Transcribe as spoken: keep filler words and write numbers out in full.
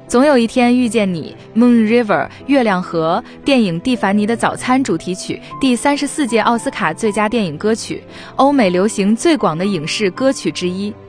总有一天遇见你 Moon River 月亮河，电影《蒂凡尼的早餐》主题曲，第三十四届奥斯卡最佳电影歌曲，欧美流行最广的影视歌曲之一。